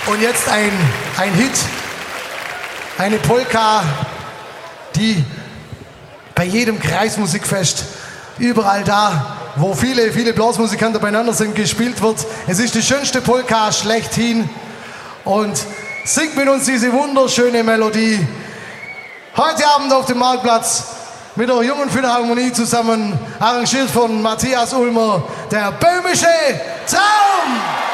Und jetzt ein Hit, eine Polka, die bei jedem Kreismusikfest, überall da, wo viele Blasmusikanten beieinander sind, gespielt wird. Es ist die schönste Polka schlechthin und singt mit uns diese wunderschöne Melodie. Heute Abend auf dem Marktplatz mit der Jungen Philharmonie zusammen, arrangiert von Matthias Ulmer, der böhmische Traum!